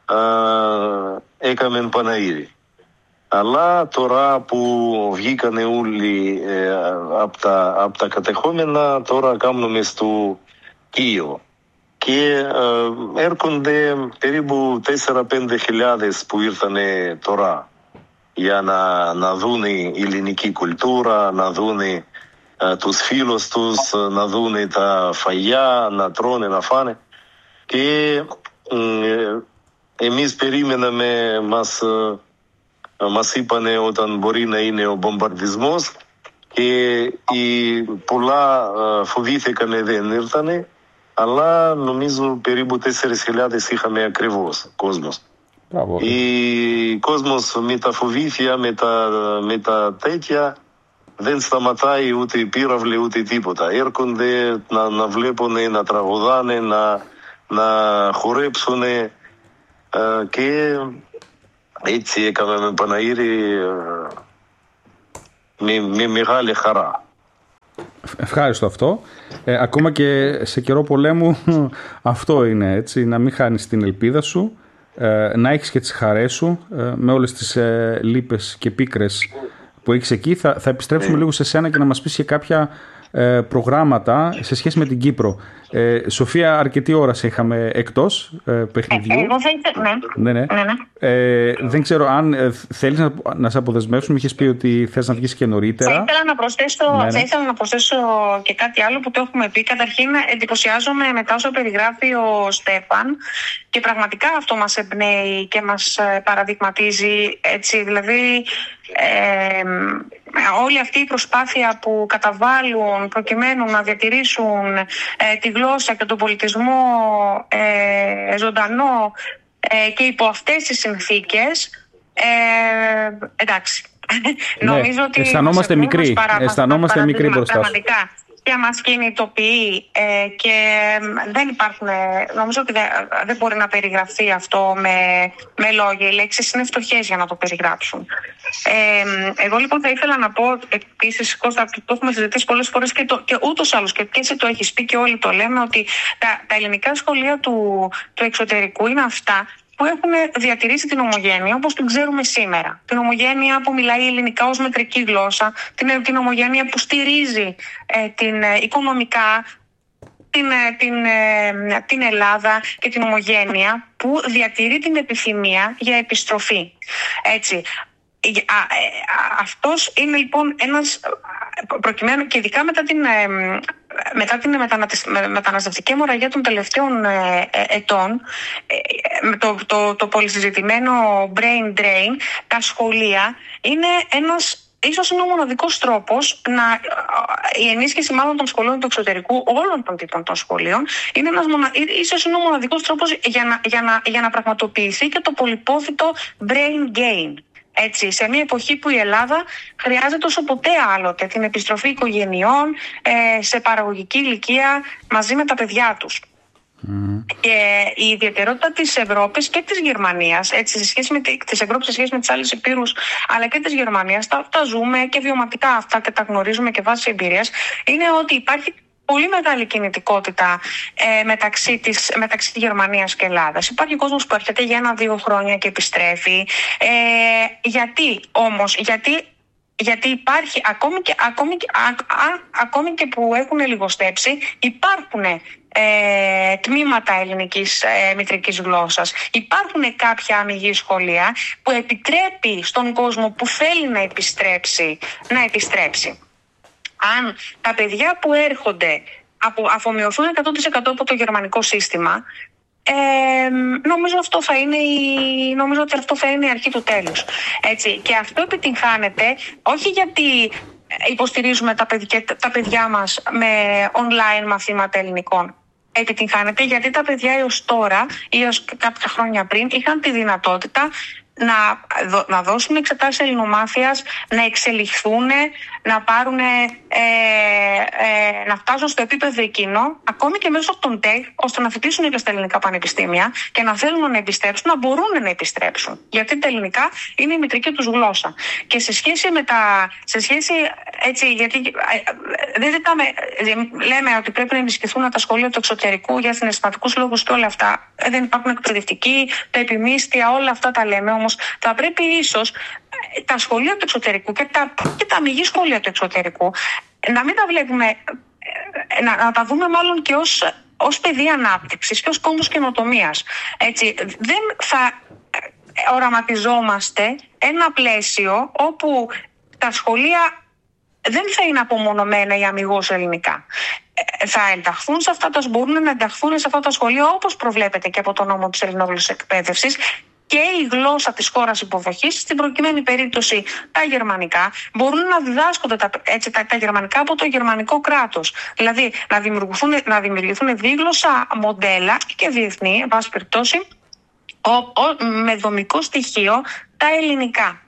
έκαμε Παναΐδι. Αλλά τώρα που βγήκανε όλοι από τα κατεχόμενα, τώρα κάνουμε στο Κίεβο. Και έρχονται περίπου 4-5 χιλιάδες που ήρθανε τώρα για να δουν η ελληνική κουλτούρα, να δουν τους φίλους τους, να δουν τα φαγιά, να τρώνε, να φάνε. Και εμείς περίμεναμε, μας είπανε όταν μπορεί να είναι ο μπομπαρδισμός και πολλά φοβήθηκαν, δεν ήρθανε, αλλά νομίζω περίπου 4.000 είχαμε ακριβώς κόσμος. Μπράβο. Ο κόσμος με τα φοβήθεια, με τα τέτοια, δεν σταματάει ούτε πύραυλοι ούτε τίποτα. Έρχονται να βλέπουν, να τραγουδάνε, να χορέψουν και έτσι έκαναμε Παναήρη με μεγάλη χαρά. Ευχάριστο αυτό. Ακόμα και σε καιρό πολέμου αυτό είναι, έτσι, να μην χάνεις την ελπίδα σου, να έχεις και τις χαρές σου με όλες τις λύπες και πίκρες που έχεις εκεί. Θα επιστρέψουμε λίγο σε σένα και να μας πεις και κάποια προγράμματα σε σχέση με την Κύπρο. Σοφία, αρκετή ώρα σε είχαμε εκτός παιχνιδιού. Εγώ θα ήθελα, ναι. Δεν ξέρω αν θέλεις να σε αποδεσμεύσουμε. Είχες πει ότι θες να βγεις και νωρίτερα. Θα ήθελα να προσθέσω και κάτι άλλο που το έχουμε πει. Καταρχήν, εντυπωσιάζομαι μετά όσο περιγράφει ο Στέφαν και πραγματικά αυτό μας εμπνέει και μας παραδειγματίζει, έτσι, δηλαδή όλη αυτή η προσπάθεια που καταβάλουν προκειμένου να διατηρήσουν τη γλώσσα και τον πολιτισμό ζωντανό και υπό αυτές τις συνθήκες, εντάξει. Ναι, νομίζω ότι αισθανόμαστε μικροί μπροστά σου. Και μας κινητοποιεί και δεν υπάρχουν, νομίζω ότι δεν μπορεί να περιγραφεί αυτό με λόγια. Οι λέξεις είναι φτωχές για να το περιγράψουν. Εγώ λοιπόν θα ήθελα να πω επίσης, Κώστα, το έχουμε συζητήσει πολλές φορές και ούτως άλλως και εσύ το έχεις πει και όλοι το λέμε, ότι τα ελληνικά σχολεία του εξωτερικού είναι αυτά που έχουν διατηρήσει την ομογένεια όπως την ξέρουμε σήμερα. Την ομογένεια που μιλάει ελληνικά ως μετρική γλώσσα, την ομογένεια που στηρίζει την οικονομικά την Ελλάδα και την ομογένεια που διατηρεί την επιθυμία για επιστροφή. Έτσι. Αυτός είναι λοιπόν ένας, προκειμένου και ειδικά μετά την μεταναστευτική αιμορραγία των τελευταίων ετών, το πολυσυζητημένο brain drain, τα σχολεία είναι ίσως είναι ο μοναδικός τρόπος η ενίσχυση μάλλον των σχολείων του εξωτερικού, όλων των τύπων των σχολείων, ίσως είναι ο μοναδικός τρόπος για να πραγματοποιηθεί και το πολυπόθητο brain gain. Έτσι, σε μια εποχή που η Ελλάδα χρειάζεται όσο ποτέ άλλοτε την επιστροφή οικογενειών σε παραγωγική ηλικία μαζί με τα παιδιά τους. Και η ιδιαιτερότητα της Ευρώπης και της Γερμανίας, έτσι, της Ευρώπης σε σχέση με τις άλλες υπήρους, αλλά και της Γερμανίας, τα ζούμε και βιωματικά αυτά και τα γνωρίζουμε και βάσει εμπειρίας, είναι ότι υπάρχει πολύ μεγάλη κινητικότητα μεταξύ Γερμανίας και Ελλάδας. Υπάρχει κόσμος που έρχεται για 1-2 χρόνια και επιστρέφει. Γιατί όμως, γιατί υπάρχει, ακόμη και που έχουν λιγοστέψει, υπάρχουν τμήματα ελληνικής μητρικής γλώσσας. Υπάρχουν κάποια αμιγή σχολεία που επιτρέπει στον κόσμο που θέλει να επιστρέψει. Αν τα παιδιά που έρχονται αφομοιωθούν 100% από το γερμανικό σύστημα, νομίζω ότι αυτό θα είναι η αρχή του τέλους. Έτσι. Και αυτό επιτυγχάνεται όχι γιατί υποστηρίζουμε τα παιδιά μας με online μαθήματα ελληνικών. Επιτυγχάνεται γιατί τα παιδιά έως τώρα ή έως κάποια χρόνια πριν είχαν τη δυνατότητα να δώσουν εξετάσεις ελληνομάθειας, να εξελιχθούν, να φτάσουν στο επίπεδο εκείνο, ακόμη και μέσω των ΤΕΚ, ώστε να φοιτήσουν και στα ελληνικά πανεπιστήμια και να θέλουν να επιστρέψουν, να μπορούν να επιστρέψουν. Γιατί τα ελληνικά είναι η μητρική τους γλώσσα. Και σε σχέση έτσι, γιατί δεν λέμε ότι πρέπει να ενισχυθούν τα σχολεία του εξωτερικού για συναισθηματικούς λόγους και όλα αυτά. Δεν υπάρχουν εκπαιδευτικοί, τα όλα αυτά τα λέμε. Όμως θα πρέπει ίσως τα σχολεία του εξωτερικού και τα αμιγή σχολεία του εξωτερικού να μην τα βλέπουμε, να τα δούμε μάλλον και ως πεδία ανάπτυξης και ως κόμβος καινοτομίας. Έτσι, δεν θα οραματιζόμαστε ένα πλαίσιο όπου τα σχολεία δεν θα είναι απομονωμένα ή αμιγώς ελληνικά. Θα ενταχθούν μπορούν να ενταχθούν σε αυτά τα σχολεία όπως προβλέπεται και από το νόμο της ελληνόγλωσσης εκπαίδευσης, και η γλώσσα της χώρας υποδοχής, στην προκειμένη περίπτωση τα γερμανικά, μπορούν να διδάσκονται τα γερμανικά από το γερμανικό κράτος. Δηλαδή να δημιουργηθούν δίγλωσσα μοντέλα και διεθνή, εν πάση περιπτώσει, με δομικό στοιχείο τα ελληνικά.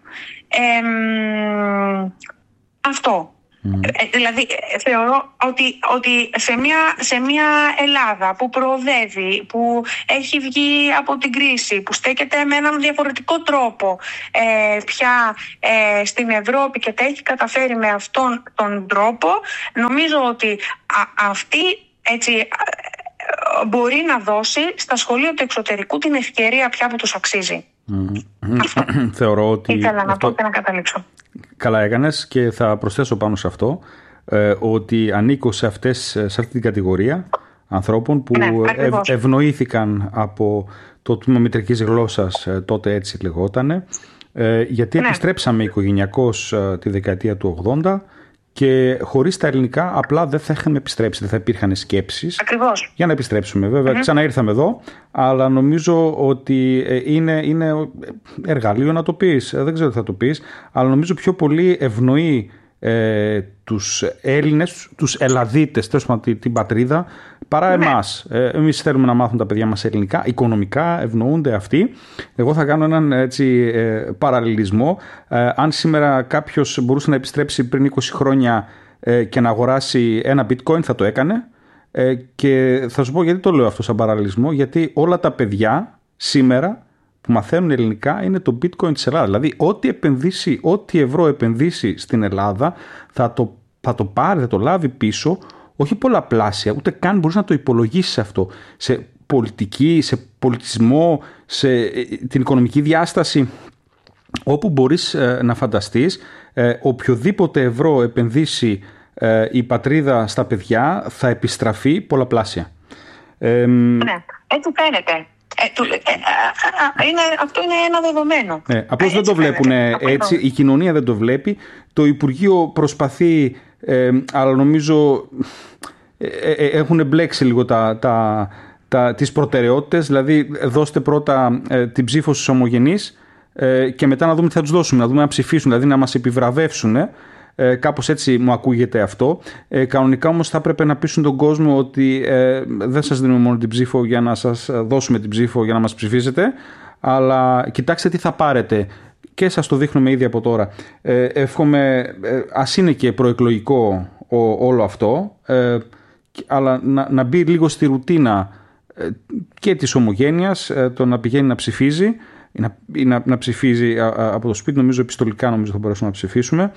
Αυτό. Δηλαδή θεωρώ ότι σε μια Ελλάδα που προοδεύει, που έχει βγει από την κρίση, που στέκεται με έναν διαφορετικό τρόπο πια στην Ευρώπη και τα έχει καταφέρει με αυτόν τον τρόπο, νομίζω ότι αυτή έτσι μπορεί να δώσει στα σχολεία του εξωτερικού την ευκαιρία πια που τους αξίζει. Θεωρώ ότι ήθελα να πω και να καταλήξω. Καλά έκανες, και θα προσθέσω πάνω σε αυτό ότι ανήκω σε αυτή την κατηγορία ανθρώπων που ευνοήθηκαν από το τμήμα μητρικής γλώσσας, τότε έτσι λεγότανε, γιατί επιστρέψαμε οικογενειακώς τη δεκαετία του 80 και χωρίς τα ελληνικά απλά δεν θα είχαμε επιστρέψει, δεν θα υπήρχαν σκέψεις για να επιστρέψουμε. Βέβαια, ξανά ήρθαμε εδώ, αλλά νομίζω ότι είναι εργαλείο να το πεις, δεν ξέρω τι θα το πεις, αλλά νομίζω πιο πολύ ευνοεί τους Έλληνες, τους Ελλαδίτες, τέλος πάντων την πατρίδα, παρά εμάς. Εμείς θέλουμε να μάθουν τα παιδιά μας ελληνικά, οικονομικά ευνοούνται αυτοί. Εγώ θα κάνω έναν παραλληλισμό. Αν σήμερα κάποιος μπορούσε να επιστρέψει πριν 20 χρόνια και να αγοράσει ένα bitcoin, θα το έκανε. Και θα σου πω γιατί το λέω αυτό σαν παραλληλισμό, γιατί όλα τα παιδιά σήμερα που μαθαίνουν ελληνικά είναι το bitcoin της Ελλάδας. Δηλαδή ό,τι ευρώ επενδύσει στην Ελλάδα θα το πάρει, θα το λάβει πίσω, όχι πολλαπλάσια, ούτε καν μπορείς να το υπολογίσεις αυτό σε πολιτική, σε πολιτισμό, σε την οικονομική διάσταση, όπου μπορείς να φανταστείς. Οποιοδήποτε ευρώ επενδύσει η πατρίδα στα παιδιά θα επιστραφεί πολλαπλάσια. Ναι, έτσι φαίνεται. Αυτό είναι ένα δεδομένο. Απλώς δεν το βλέπουν έτσι, η κοινωνία δεν το βλέπει. Το Υπουργείο προσπαθεί, αλλά νομίζω έχουν μπλέξει λίγο τις προτεραιότητες. Δηλαδή δώστε πρώτα την ψήφο στους ομογενείς και μετά να δούμε τι θα τους δώσουμε, να δούμε να ψηφίσουν, δηλαδή να μας επιβραβεύσουν. Κάπως έτσι μου ακούγεται αυτό. Κανονικά όμως θα έπρεπε να πείσουν τον κόσμο ότι δεν σας δίνουμε μόνο την ψήφο για να σας δώσουμε την ψήφο για να μας ψηφίσετε, αλλά κοιτάξτε τι θα πάρετε, και σας το δείχνουμε ήδη από τώρα. Εύχομαι, ας είναι και προεκλογικό όλο αυτό, αλλά να μπει λίγο στη ρουτίνα και της ομογένειας, το να πηγαίνει να ψηφίζει ή να ψηφίζει από το σπίτι. Νομίζω επιστολικά θα μπορέσουμε να ψηφίσουμε,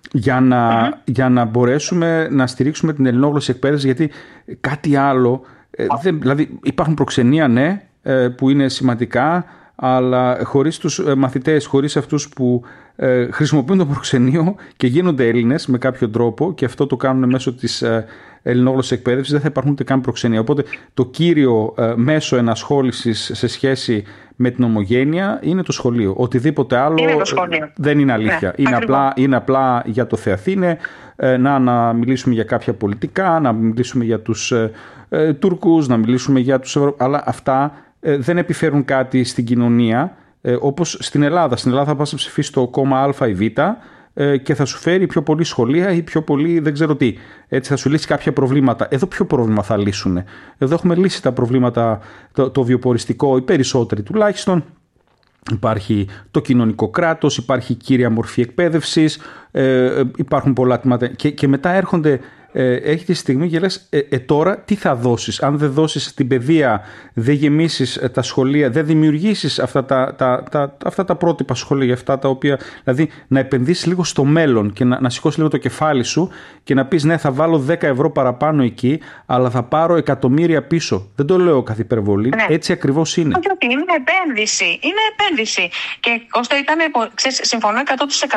για να μπορέσουμε να στηρίξουμε την ελληνόγλωση εκπαίδευση, γιατί κάτι άλλο, δηλαδή υπάρχουν προξενία, ναι, που είναι σημαντικά, αλλά χωρίς τους μαθητές, χωρίς αυτούς που χρησιμοποιούν το προξενείο και γίνονται Έλληνες με κάποιο τρόπο, και αυτό το κάνουν μέσω της ελληνόγλωσσης εκπαίδευσης, δεν θα υπάρχουν ούτε καν προξενία. Οπότε το κύριο μέσο ενασχόλησης σε σχέση με την ομογένεια είναι το σχολείο. Οτιδήποτε άλλο δεν είναι αλήθεια. Ναι, είναι απλά για το Θεαθήνε, να μιλήσουμε για κάποια πολιτικά, να μιλήσουμε για τους Τούρκους, να μιλήσουμε για τους αλλά αυτά δεν επιφέρουν κάτι στην κοινωνία, όπως στην Ελλάδα. Στην Ελλάδα θα πας να ψηφίσεις το κόμμα Α ή Β και θα σου φέρει πιο πολύ σχολεία ή πιο πολύ δεν ξέρω τι. Έτσι θα σου λύσει κάποια προβλήματα. Εδώ ποιο πρόβλημα θα λύσουν? Εδώ έχουμε λύσει τα προβλήματα, το βιοποριστικό, οι περισσότεροι τουλάχιστον. Υπάρχει το κοινωνικό κράτος, υπάρχει κύρια μορφή εκπαίδευσης, υπάρχουν πολλά τμήματα και μετά έρχονται. Έχει τη στιγμή και λες τώρα τι θα δώσεις? Αν δεν δώσεις την παιδεία, δεν γεμίσεις τα σχολεία, δεν δημιουργήσεις αυτά τα πρότυπα σχολεία, αυτά τα οποία, δηλαδή να επενδύσεις λίγο στο μέλλον και να σηκώσεις λίγο το κεφάλι σου και να πεις ναι, θα βάλω 10 ευρώ παραπάνω εκεί, αλλά θα πάρω εκατομμύρια πίσω. Δεν το λέω καθ' υπερβολή, ναι. Έτσι ακριβώς είναι. Όχι, είναι επένδυση. Είναι επένδυση. Και Κώστα, συμφωνώ 100%.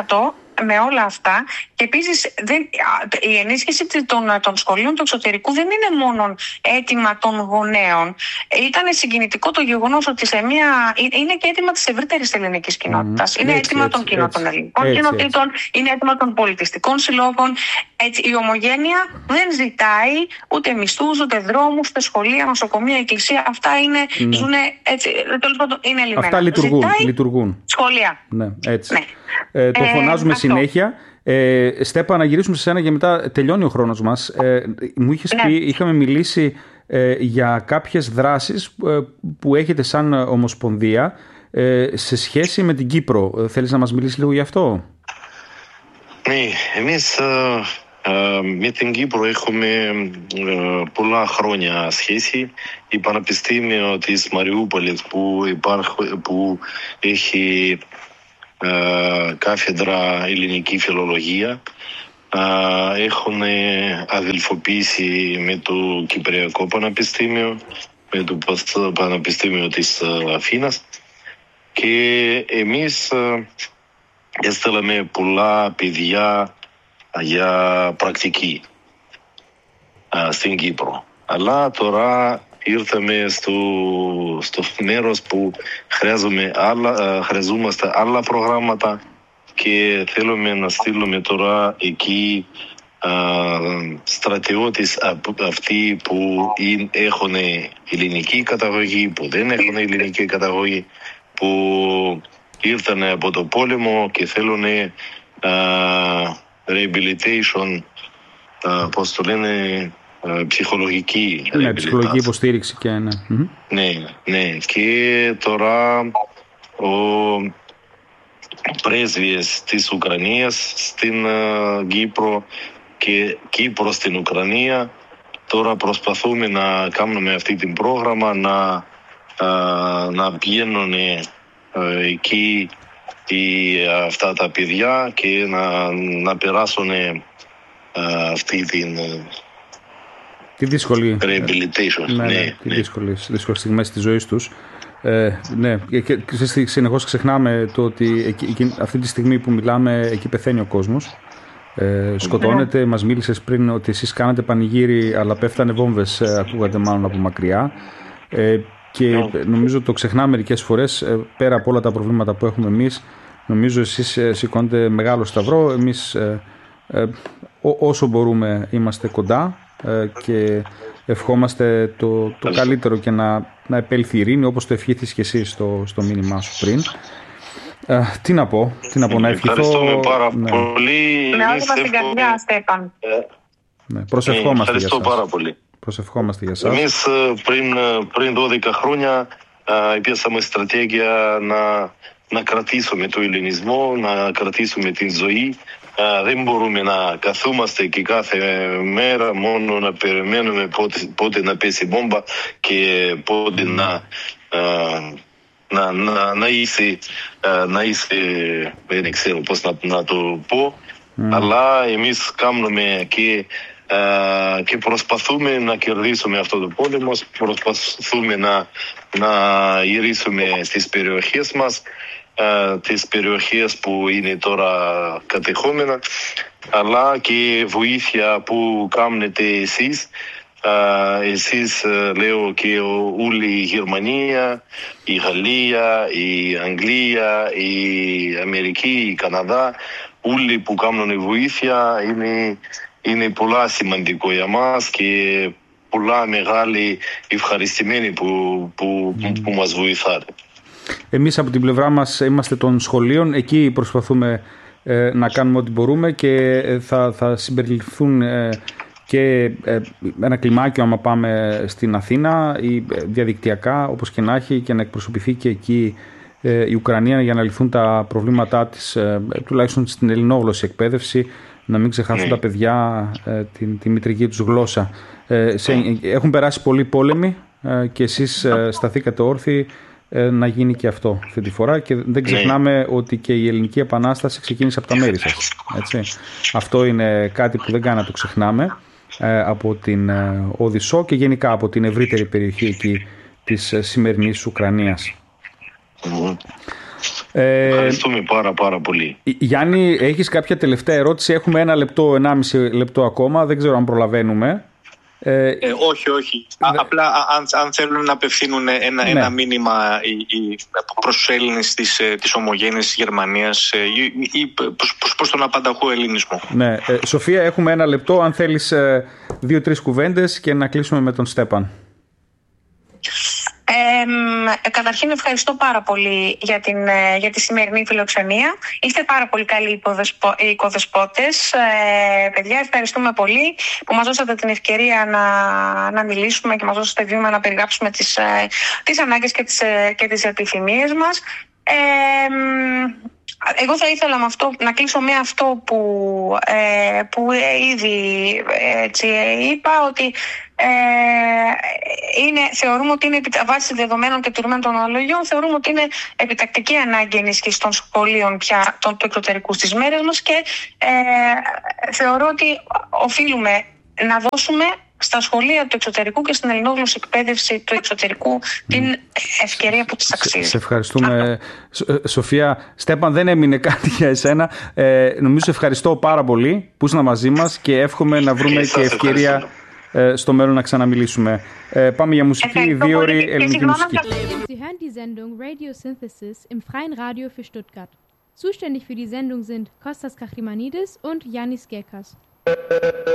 με όλα αυτά. Και επίσης η ενίσχυση των σχολείων του εξωτερικού δεν είναι μόνο αίτημα των γονέων. Ήταν συγκινητικό το γεγονός ότι είναι και αίτημα της ευρύτερης ελληνικής κοινότητας. Είναι αίτημα των κοινών των ελληνικών κοινοτήτων, είναι αίτημα των πολιτιστικών συλλόγων. Η ομογένεια δεν ζητάει ούτε μισθούς, ούτε δρόμους, ούτε σχολεία, νοσοκομεία, εκκλησία. Αυτά ζουν έτσι. Τέλος πάντων, είναι ελλημένα. Αυτά λειτουργούν. Σχολεία. Ναι, έτσι. Ναι. Το φωνάζουμε συνέχεια. Στέπα, να γυρίσουμε σε σένα και μετά τελειώνει ο χρόνος μας. Μου είχες πει, είχαμε μιλήσει για κάποιες δράσεις που έχετε σαν Ομοσπονδία σε σχέση με την Κύπρο. Θέλεις να μας μιλήσεις λίγο γι' αυτό? Ναι, εμείς με την Κύπρο έχουμε πολλά χρόνια σχέση. Η Πανεπιστήμιο της Μαριούπολης που έχει κάθεδρα ελληνική φιλολογία έχουν αδελφοποιήσει με το Κυπριακό Πανεπιστήμιο, με το Πανεπιστήμιο της Αθήνας, και εμείς έστελαμε πολλά παιδιά για πρακτική στην Κύπρο. Αλλά τώρα ήρθαμε στο μέρος που χρειαζόμαστε άλλα προγράμματα και θέλουμε να στείλουμε τώρα εκεί στρατιώτες αυτοί που έχουν ελληνική καταγωγή, που δεν έχουν ελληνική καταγωγή, που ήρθαν από το πόλεμο και θέλουν rehabilitation, πώς το λένε, ψυχολογική υποστήριξη και ναι. Και τώρα ο πρέσβης της Ουκρανίας στην Κύπρο και Κύπρο στην Ουκρανία, τώρα προσπαθούμε να κάνουμε αυτή την πρόγραμμα, να πηγαίνουν εκεί αυτά τα παιδιά και να περάσουν αυτή τη δύσκολη rehabilitation. δύσκολες στιγμές της ζωής τους. Ναι, και συνεχώς ξεχνάμε το ότι αυτή τη στιγμή που μιλάμε εκεί πεθαίνει ο κόσμος. Σκοτώνεται. Μας μίλησες πριν ότι εσείς κάνατε πανηγύρι, αλλά πέφτανε βόμβες, ακούγατε μάλλον από μακριά. Και νομίζω το ξεχνάμε μερικές φορές. Πέρα από όλα τα προβλήματα που έχουμε εμείς, νομίζω εσείς σηκώνετε μεγάλο σταυρό. Εμείς όσο μπορούμε είμαστε κοντά και ευχόμαστε το καλύτερο και να επέλθει η ειρήνη, όπως το ευχήθηκες και εσύ στο μήνυμά σου πριν. Τι να πω, να ευχηθώ. Ευχαριστούμε πάρα πολύ. Με όλη μας την καρδιά, Στέφαν. Προσευχόμαστε για σας. Πάρα πολύ. Προσευχόμαστε για σας. Εμείς πριν 12 χρόνια πιάσαμε στρατηγία να κρατήσουμε το ελληνισμό, να κρατήσουμε την ζωή. Δεν μπορούμε να καθόμαστε και κάθε μέρα μόνο να περιμένουμε πότε να πέσει μπόμπα και πότε να είσαι, δεν ξέρω πώς να το πω, αλλά εμείς κάνουμε και προσπαθούμε να κερδίσουμε αυτό το πόλεμο, προσπαθούμε να γυρίσουμε στις περιοχές μας, τις περιοχές που είναι τώρα κατεχόμενα, αλλά και βοήθεια που κάνετε εσείς. Εσείς λέω και όλη η Γερμανία, η Γαλλία, η Αγγλία, η Αμερική, η Καναδά, όλοι που κάνουν βοήθεια είναι πολλά σημαντικό για μας και πολλά μεγάλη ευχαριστημένοι που μας βοηθάτε. Εμείς από την πλευρά μας είμαστε των σχολείων, εκεί προσπαθούμε να κάνουμε ό,τι μπορούμε και θα συμπεριληφθούν και ένα κλιμάκιο άμα πάμε στην Αθήνα ή διαδικτυακά, όπως και να έχει, και να εκπροσωπηθεί και εκεί η Ουκρανία για να λυθούν τα προβλήματά της, τουλάχιστον στην ελληνόγλωση εκπαίδευση, να μην ξεχάσουν τα παιδιά τη μητρική τους γλώσσα. Έχουν περάσει πολλοί πόλεμοι και εσείς σταθήκατε όρθιοι να γίνει και αυτό αυτή τη φορά, και δεν ξεχνάμε ότι και η Ελληνική Επανάσταση ξεκίνησε από τα μέρη σας. Έτσι. Αυτό είναι κάτι που δεν κάνει να το ξεχνάμε, από την Οδυσσό και γενικά από την ευρύτερη περιοχή εκεί της σημερινής Ουκρανίας. Ευχαριστούμε πάρα πολύ. Γιάννη, έχεις κάποια τελευταία ερώτηση? Έχουμε 1 λεπτό, 1,5 λεπτό ακόμα. Δεν ξέρω αν προλαβαίνουμε. Όχι. Απλά αν θέλουν να απευθύνουν ένα μήνυμα προς τους Έλληνες της ομογένειας της Γερμανίας ή προς τον απανταχού ελληνισμό. Ναι. Σοφία, έχουμε 1 λεπτό. Αν θέλεις 2-3 κουβέντες και να κλείσουμε με τον Στέπαν. Καταρχήν ευχαριστώ πάρα πολύ για τη σημερινή φιλοξενία. Είστε πάρα πολύ καλοί οικοδεσπότες. Παιδιά, ευχαριστούμε πολύ που μας δώσατε την ευκαιρία να μιλήσουμε και μας δώσατε βήμα να περιγράψουμε τις ανάγκες και τις επιθυμίες μας. Εγώ θα ήθελα να κλείσω με αυτό που ήδη είπα, ότι θεωρούμε ότι είναι βάσει δεδομένων και τηρουμένων των αναλογιών, θεωρούμε ότι είναι επιτακτική ανάγκη ενίσχυση των σχολείων πια του εξωτερικού στις μέρες μας και θεωρώ ότι οφείλουμε να δώσουμε στα σχολεία του εξωτερικού και στην ελληνόγλωσση εκπαίδευση του εξωτερικού την ευκαιρία που της αξίζει. Σε ευχαριστούμε, Σοφία. Στέπαν, δεν έμεινε κάτι για εσένα. Νομίζω ευχαριστώ πάρα πολύ που ήσουν μαζί μας και εύχομαι να βρούμε και ευκαιρία στο μέλλον να ξαναμιλήσουμε. Πάμε για μουσική, 2 ώρες ελληνική μουσική. Sie hören die Sendung Radio Synthesis im Freien Radio für Stuttgart. Zuständig für die Sendung sind Kostas Kachimanidis und Yannis Gekas.